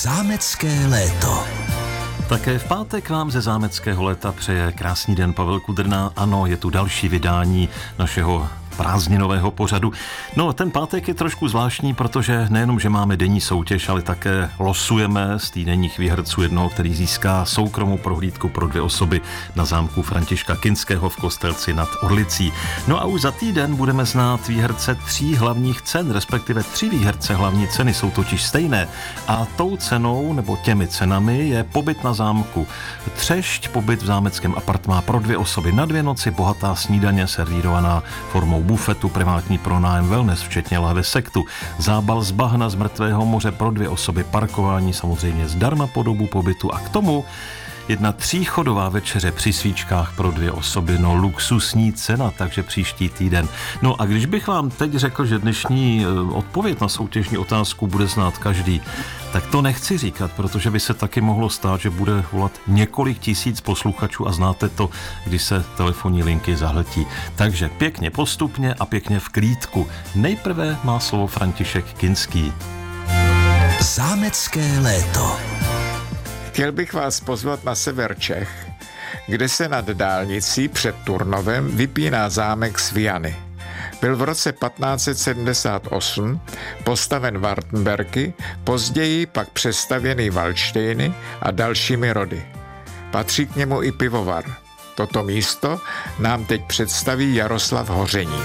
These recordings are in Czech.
Zámecké léto. Také v pátek vám ze zámeckého léta přeje krásný den Pavel Kudrna. Ano, je tu další vydání našeho prázdninového pořadu. No, ten pátek je trošku zvláštní, protože nejenom, že máme denní soutěž, ale také losujeme z týdenních výherců jednoho, který získá soukromou prohlídku pro 2 osoby na zámku Františka Kinského v Kostelci nad Orlicí. No a už za týden budeme znát výherce 3 hlavních cen, respektive 3 výherce hlavní ceny jsou totiž stejné. A tou cenou, nebo těmi cenami, je pobyt na zámku Třešť, pobyt v zámeckém apartmá pro 2 osoby na 2 noci, bohatá snídaně servírovaná formou bufetu, privátní pronájem, wellness, včetně lahve sektu, zábal z bahna z mrtvého moře pro 2 osoby, parkování samozřejmě zdarma po dobu pobytu a k tomu jedna 3chodová večeře při svíčkách pro 2 osoby, no luxusní cena, takže příští týden. No a když bych vám teď řekl, že dnešní odpověď na soutěžní otázku bude znát každý, tak to nechci říkat, protože by se taky mohlo stát, že bude volat několik tisíc posluchačů a znáte to, když se telefonní linky zahltí. Takže pěkně postupně a pěkně v klídku. Nejprve má slovo František Kinský. Zámecké léto. Chtěl bych vás pozvat na sever Čech, kde se nad dálnicí před Turnovem vypíná zámek Sviany. Byl v roce 1578 postaven Wartenberky, později pak přestavěný Valdštejny a dalšími rody. Patří k němu i pivovar. Toto místo nám teď představí Jaroslav Hoření.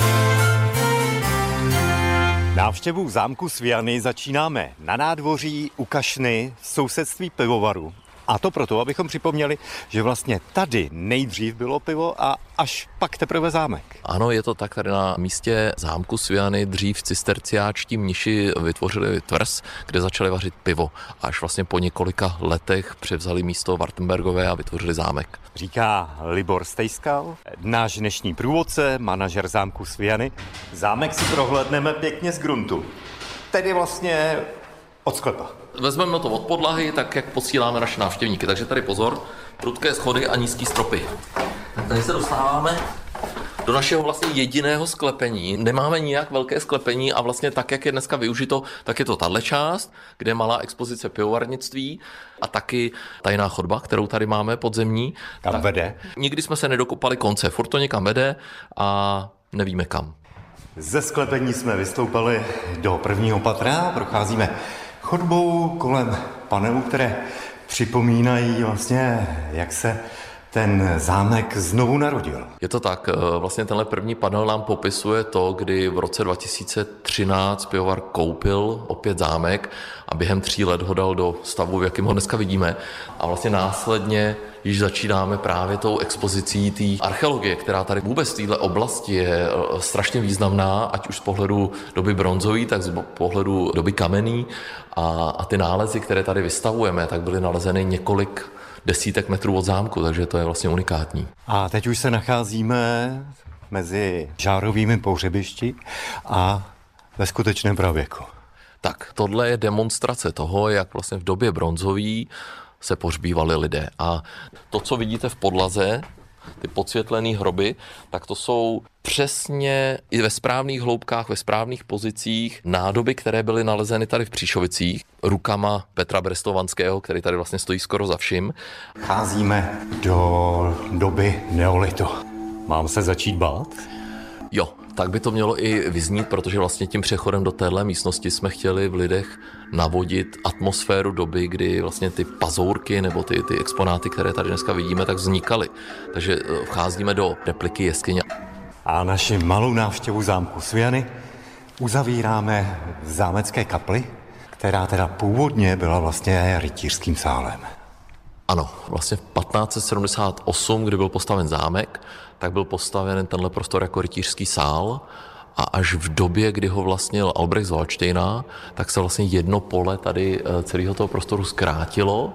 Návštěvu zámku Sviany začínáme na nádvoří u Kašny v sousedství pivovaru. A to proto, abychom připomněli, že vlastně tady nejdřív bylo pivo a až pak teprve zámek. Ano, je to tak, tady na místě zámku Sviany dřív cisterciáčtí mniši vytvořili tvrz, kde začali vařit pivo. Až vlastně po několika letech převzali místo Wartenbergové a vytvořili zámek. Říká Libor Stejskal, náš dnešní průvodce, manažer zámku Sviany. Zámek si prohlédneme pěkně z gruntu, tedy vlastně od sklepa. Vezmeme to od podlahy, tak jak posíláme naše návštěvníky. Takže tady pozor, prudké schody a nízký stropy. Tak tady se dostáváme do našeho vlastně jediného sklepení. Nemáme nijak velké sklepení a vlastně tak, jak je dneska využito, tak je to tahle část, kde je malá expozice pivovarnictví a taky tajná chodba, kterou tady máme podzemní. Kam vede? Nikdy jsme se nedokopali konce, furt to někam vede a nevíme kam. Ze sklepení jsme vystoupali do prvního patra, procházíme chodbou kolem panelů, které připomínají vlastně, jak se ten zámek znovu narodil. Je to tak, vlastně tenhle první panel nám popisuje to, kdy v roce 2013 pivovar koupil opět zámek a během 3 let ho dal do stavu, v jakém ho dneska vidíme. A vlastně následně již začínáme právě tou expozicí té archeologie, která tady vůbec v této oblasti je strašně významná, ať už z pohledu doby bronzové, tak z pohledu doby kamenné. A ty nálezy, které tady vystavujeme, tak byly nalezeny několik desítek metrů od zámku, takže to je vlastně unikátní. A teď už se nacházíme mezi žárovými pohřebišti a ve skutečném pravěku. Tak, tohle je demonstrace toho, jak vlastně v době bronzové se pohřbívali lidé. A to, co vidíte v podlaze, ty podsvětlené hroby, tak to jsou přesně i ve správných hloubkách, ve správných pozicích nádoby, které byly nalezeny tady v Příšovicích rukama Petra Brestovanského, který tady vlastně stojí skoro za vším. Cházíme do doby neolitu. Mám se začít bát? Jo, tak by to mělo i vyznít, protože vlastně tím přechodem do téhle místnosti jsme chtěli v lidech navodit atmosféru doby, kdy vlastně ty pazourky nebo ty exponáty, které tady dneska vidíme, tak vznikaly. Takže vcházíme do repliky jeskyně. A naši malou návštěvu zámku Sviany uzavíráme v zámecké kapli, která teda původně byla vlastně rytířským sálem. Ano, vlastně v 1578, kdy byl postaven zámek, tak byl postaven tenhle prostor jako rytířský sál a až v době, kdy ho vlastnil Albrecht z Valdštejna, tak se vlastně jedno pole tady celého toho prostoru zkrátilo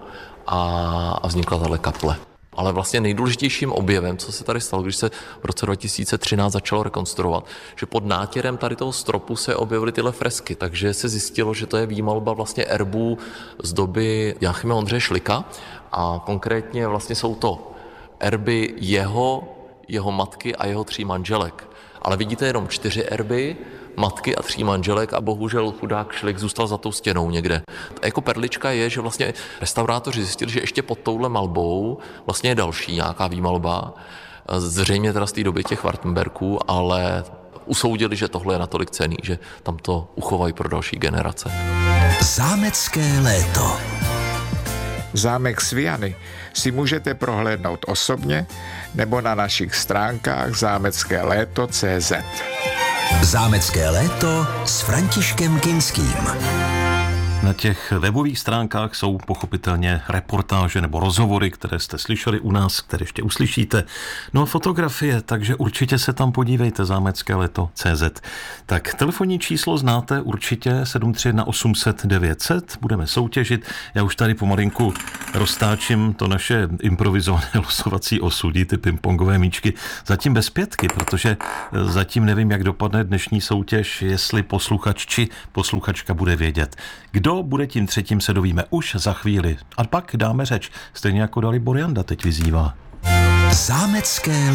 a vznikla tahle kaple. Ale vlastně nejdůležitějším objevem, co se tady stalo, když se v roce 2013 začalo rekonstruovat, že pod nátěrem tady toho stropu se objevily tyhle fresky, takže se zjistilo, že to je výmalba vlastně erbů z doby Jáchyma Ondřeje Šlika a konkrétně vlastně jsou to erby jeho matky a jeho 3 manželek. Ale vidíte jenom 4 erby matky a 3 manželek a bohužel chudák Šlik zůstal za tou stěnou někde. Jako perlička je, že vlastně restaurátoři zjistili, že ještě pod touhle malbou vlastně je další nějaká výmalba, zřejmě teda z té doby těch Wartenbergů, ale usoudili, že tohle je natolik cenný, že tam to uchovají pro další generace. Zámecké léto. Zámek Sviany si můžete prohlédnout osobně nebo na našich stránkách zámeckéléto.cz. Zámecké léto s Františkem Kinským. Na těch webových stránkách jsou pochopitelně reportáže nebo rozhovory, které jste slyšeli u nás, které ještě uslyšíte. No a fotografie, takže určitě se tam podívejte, zámeckéléto.cz. Tak telefonní číslo znáte určitě 731 800 900, budeme soutěžit. Já už tady pomalinku roztáčím to naše improvizované losovací osudí, ty pingpongové míčky, zatím bez 5, protože zatím nevím, jak dopadne dnešní soutěž, jestli posluchač či posluchačka bude vědět. Kdo bude tím třetím, se dovíme už za chvíli. A pak dáme řeč, stejně jako Dalibor Janda teď vyzývá. Zámecké